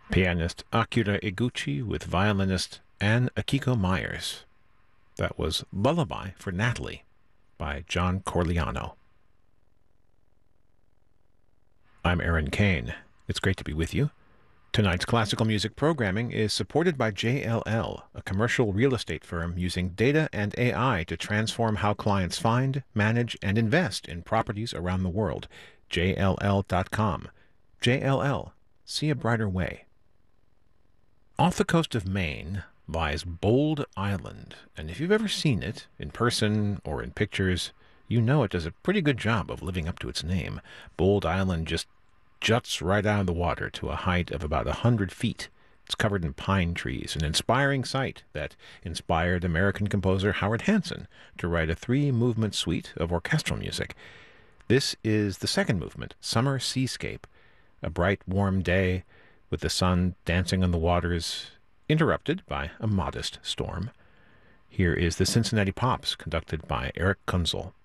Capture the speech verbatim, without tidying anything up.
Pianist Akira Iguchi with violinist Anne Akiko Myers. That was Lullaby for Natalie by John Corigliano. I'm Aaron Kane. It's great to be with you. Tonight's classical music programming is supported by J L L, a commercial real estate firm using data and A I to transform how clients find, manage, and invest in properties around the world. J L L dot com. J L L. See a brighter way. Off the coast of Maine lies Bold Island, and if you've ever seen it, in person or in pictures, you know it does a pretty good job of living up to its name. Bold Island just juts right out of the water to a height of about a hundred feet. It's covered in pine trees, an inspiring sight that inspired American composer Howard Hanson to write a three-movement suite of orchestral music. This is the second movement, Summer Seascape, a bright, warm day with the sun dancing on the waters, interrupted by a modest storm. Here is the Cincinnati Pops, conducted by Eric Kunzel.